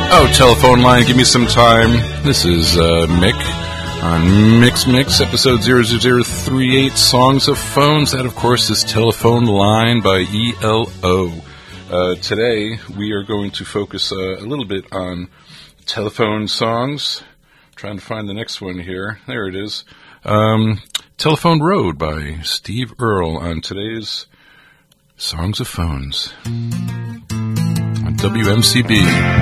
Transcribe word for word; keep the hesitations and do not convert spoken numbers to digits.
Oh, telephone line, give me some time. This is uh, Mick on Mix Mix, episode zero zero zero three eight, Songs of Phones. That, of course, is Telephone Line by E L O. Uh, today, we are going to focus uh, a little bit on telephone songs. I'm trying to find the next one here. There it is. Um, Telephone Road by Steve Earle on today's Songs of Phones on W M C B.